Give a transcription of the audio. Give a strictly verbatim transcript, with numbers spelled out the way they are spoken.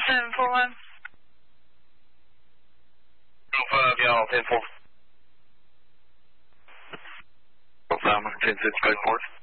seven four one. oh five, y'all, ten four. oh five, ten six, code port.